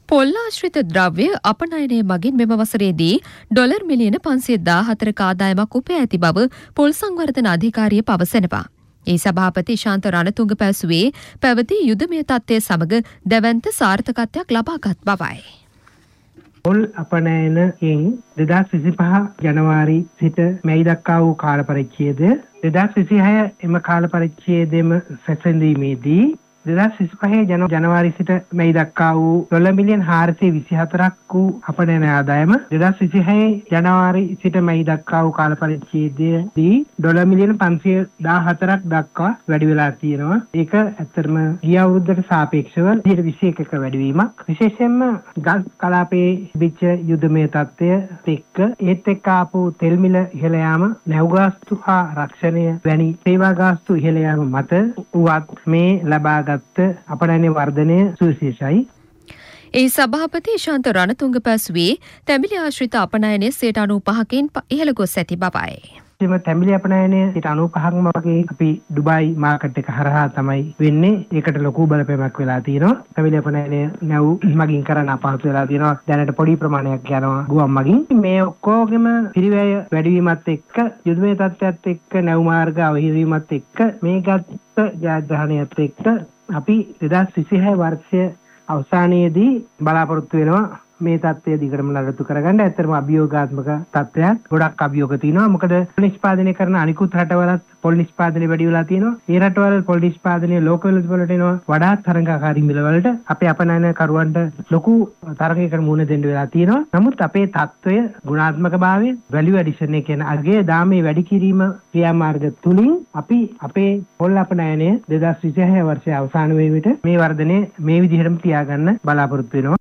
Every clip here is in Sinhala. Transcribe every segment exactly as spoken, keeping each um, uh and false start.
පොල්ලාශ්‍රිත ද්‍රව්‍ය අපනයනය මගින් මෙම වසරේදී ඩොලර් මිලියන පන්සිය දාහතරක ආදායමක් උපයා ඇති බව පොල් සංවර්ධන අධිකාරිය පවසනවා. ඒ සභාපති ශාන්ත රණතුංග පැවසුවේ පැවති යුදමය තත්ත්වය සමග දැවැන්ත සාර්ථකත්වයක් ලබාගත් බවයි. පොල් අපනයනයෙන් දෙදහස් විසිපහ ජනවාරි සිට මැයි දක්වා වූ කාල පරිච්ඡේදය දෙදහස් විසිහය එම කාල පරිච්ඡේදයේම සැසඳීමේදී දෙදහස් විසිපහ ජනවාරි සිට මැයි දක්වා වූ ඩොලර් මිලියන හාරසිය විසිහතරක් වූ අපනයන ආදායම දෙදහස් විසිහය ජනවාරි සිට මැයි දක්වා වූ කාල පරිච්ඡේදයේදී ඩොලර් මිලියන පන්සිය දාහතරක් දක්වා වැඩි වෙලා තියෙනවා. ඒක ඇත්තටම ගිය අවුරුද්දට සාපේක්ෂව විසි එකක වැඩිවීමක්. විශේෂයෙන්ම ගස් කලාපයේ තිබිච්ච යුදමය තත්ත්වය එක්ක ඒත් එක්ක ආපු තෙල් මිල ඉහළ යාම, නැව් ගාස්තු හා රක්ෂණය වැනි සේවා ගාස්තු ඉහළ යාම මත උවත් මේ ලබා අපනයන වර්ධනය සුවිශේෂයි. ඒ සභාපති ශාන්ත රණතුංග පැවසුවේ තැඹිලි ආශ්‍රිත අපනයනය සියයට අනූපහකින් ඉහළ ගොස් ඇති බවයි. එම තැඹිලි අපනයනය සියයට අනූපහක්ම වගේ අපි ඩුබායි මාකට් එක හරහා තමයි වෙන්නේ. ඒකට ලොකු බලපෑමක් වෙලා තියෙනවා. තැඹිලි අපනයනය නැව් මගින් කරන්න අපහසු වෙලා තියෙනවා. දැනට පොඩි ප්‍රමාණයක් යනවා ගුවන් මගින්. මේ ඔක්කොගෙම පිරිවැය වැඩිවීමත් එක්ක යුදමය තත්ත්වයත් එක්ක නැව් මාර්ග අවහිරවීමත් එක්ක මේ ගත්ත ජයග්‍රහණයත් එක්ක අපි දෙදහස් විසිහය වර්ෂය අවසානයේදී බලාපොරොත්තු වෙනවා මේ තත්ත්වය දිගටම නඩත්තු කරගන්න. ඇත්තටම අභියෝගාත්මක තත්ත්වයක් ගොඩක් අභියෝග තියෙනවා. මොකද නිෂ්පාදනය කරන අනිකුත් රටවලත් පොල් නිෂ්පාදනය වැඩි වෙලා තියෙනවා. ඒ රටවල පොල් නිෂ්පාදනය ලෝක වෙළඳපොළට එනවා වඩාත් තරඟකාරී මිල වලට. අපේ අපනයන කරුවන්ට ලොකු තරගයකට මුහුණ දෙන්න වෙලා තියෙනවා. නමුත් අපේ තත්ත්වය ගුණාත්මකභාවය වැලියු ඇඩිෂන් එක කියන අගය දාමේ වැඩි කිරීම ක්‍රියාමාර්ග තුලින් අපි අපේ පොල් අපනයනය දෙදහස් විසිහය වර්ෂයේ අවසාන වේ විට මේ වර්ධනය මේ විදිහටම තියාගන්න බලාපොරොත්තු වෙනවා.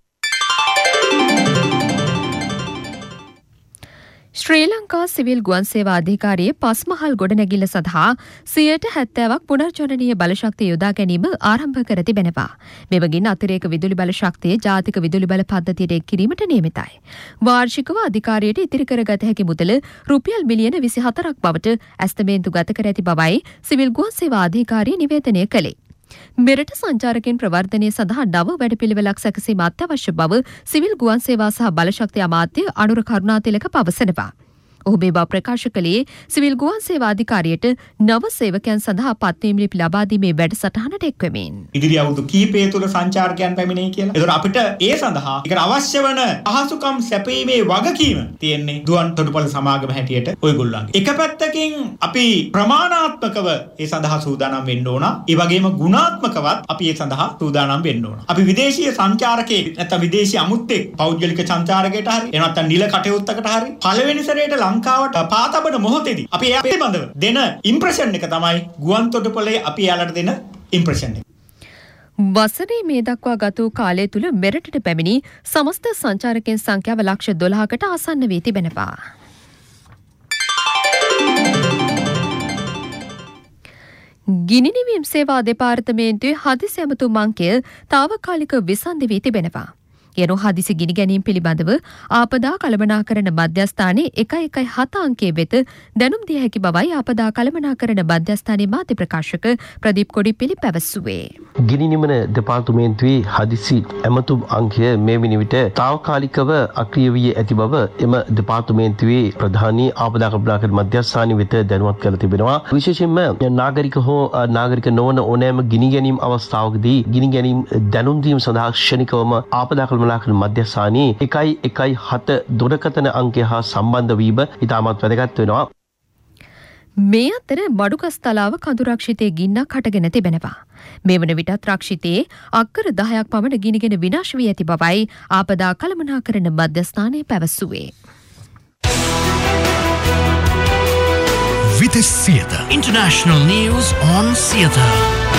ශ්‍රී ලංකා සිවිල් ගුවන් සේවා අධිකාරියේ පස්මහල් ගොඩනැගිල්ල සඳහා සියයට හැත්තෑවක් පුනර්ජනනීය බලශක්තිය යොදා ගැනීම ආරම්භ කර තිබෙනවා. මෙවගින් අතිරේක විදුලි බල ශක්තිය ජාතික විදුලි බල පද්ධතියට එක් කිරීමට නියමිතයි. වාර්ෂිකව අධිකාරියට ඉතිරි කරගත හැකි මුදල රුපියල් මිලියන විසිහතරක් බවට ඇස්තමේන්තු ගත කර ඇති බවයි සිවිල් ගුවන් සේවා අධිකාරිය නිවේදනය කළේ. මෙරට සංචාරකයන් ප්‍රවර්ධනය සඳහා නව වැඩපිළිවෙලක් සැකසීම අත්‍යවශ්‍ය බව සිවිල් ගුවන් සේවා සහ බලශක්ති අමාත්‍ය අනුර කරුණාතිලක පවසනවා. ඔහු මේ බව ප්‍රකාශ කළේ සිවිල් ගුවන් සේවා අධිකාරියට නව සේවකයන් සඳහා පත්වීම් ලිපි ලබා දීමේ වැඩසටහනට එක්වෙමින්. ඉදිරි අවුරුදු කිහිපය තුළ සංචාරකයන් පැමිණෙයි කියලා. ඒතර අපිට ඒ සඳහා ඒකට අවශ්‍ය වන පහසුකම් සැපීමේ වගකීම තියෙන්නේ දුවන් තොටුපළ සමාගම හැටියට ඔයගොල්ලන්ගේ. එක පැත්තකින් අපි ප්‍රමාණාත්මකව ඒ සඳහා සූදානම් වෙන්න ඕන. ඒ වගේම ගුණාත්මකවත් අපි ඒ සඳහා සූදානම් වෙන්න ඕන. අපි විදේශීය සංචාරකයෙක් නැත්නම් විදේශීය අමුත්තෙක් පෞද්ගලික සංචාරකයට හරි එහෙම නැත්නම් නිල කටයුත්තකට හරි පළවෙනි සැරේට ලංකාවට පාතබන මොහොතේදී අපි ඒ පිළිබඳව දෙන ඉම්ප්‍රෙෂන් එක තමයි ගුවන් තොටුපළේ අපි යාලට දෙන ඉම්ප්‍රෙෂන් එක. වසරේ මේ දක්වා ගත වූ කාලය තුළ මෙරටට පැමිණි සමස්ත සංචාරකයන් සංඛ්‍යාව ලක්ෂ දොළහකට ආසන්න වී තිබෙනවා. ගිනි නිවීම් සේවා දෙපාර්තමේන්තුවේ හදිසි ඇමතුම් අංකය తాවකාලික විසන්ධි වී තිබෙනවා. යනු හදිසි ගිනි ගැනීම පිළිබඳව ආපදා කළමනාකරණ මධ්‍යස්ථානයේ එකයි එකයි හත අංකයේ වෙත දැනුම් දිය හැකි බවයි ආපදා කළමනාකරණ මධ්‍යස්ථානයේ මාධ්‍ය ප්‍රකාශක ප්‍රදීප් කොඩිපිලි පැවසුවේ. ගිනි නිමන දෙපාර්තමේන්තුවේ හදිසි ඇමතුම් අංකය මේ වන විට తాවකාලිකව අක්‍රිය වී ඇති බව එම දෙපාර්තමේන්තුවේ ප්‍රධානී ආපදා කළමනාකරණ මධ්‍යස්ථානයේ වෙත දැනුවත් කර තිබෙනවා. විශේෂයෙන්ම නාගරික හෝ නාගරික නොවන ඕනෑම ගිනි ගැනීම අවස්ථාවකදී ගිනි ගැනීම දැනුම් දීම සඳහා ක්ෂණිකවම ආපදා කළමනාකරණ මධ්‍යස්ථානයේ එකයි එකයි හත දුරකථන අංකය හා සම්බන්ධ වීම ඉතාමත් වැදගත් වෙනවා. මේ අතර මඩුගස් තලාව කඳු රක්ෂිතයේ ගින්නක් හටගෙන තිබෙනවා. මේ වන විටත් රක්ෂිතයේ අක්කර දහයක් පමණ ගිනිගෙන විනාශ වී ඇති බවයි ආපදා කළමනාකරණ මධ්‍යස්ථානය පැවසුවේ. Vitis Theatre. International news on theatre.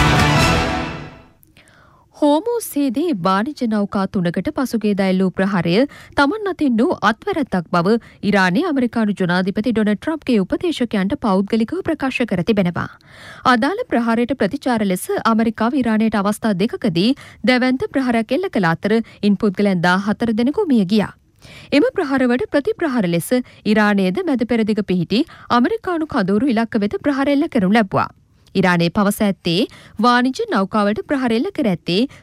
හෝමෝසේදී වාණිජ නෞකා තුනකට පසුගිය දා ප්‍රහාරය තමන් අතින් වූ අත්වැරැද්දක් බව ඉරානයේ ඇමරිකානු ජනාධිපති ඩොනල්ඩ් ට්‍රම්ප්ගේ උපදේශකයන්ට පෞද්ගලිකව ප්‍රකාශ කර තිබෙනවා. අදාළ ප්‍රහාරයට ප්‍රතිචාර ලෙස ඇමරිකාව ඉරානයට අවස්ථා දෙකකදී දැවැන්ත ප්‍රහාරයක් එල්ල කළ අතර ඉන් පුද්ගලයන් දාහතර දෙනෙකු මිය ගියා. එම ප්‍රහාරවලට ප්‍රතිප්‍රහාර ලෙස ඉරානයේද මැද පෙරදිග පිහිටි ඇමරිකානු කඳවුරු ඉලක්ක වෙත ප්‍රහාර එල්ල කරනු ලැබුවා. ඉරානයේ පවස ඇත්තේ වාණිජ නෞකාවට ප්‍රහාර එල්ල කර ඇත්තේ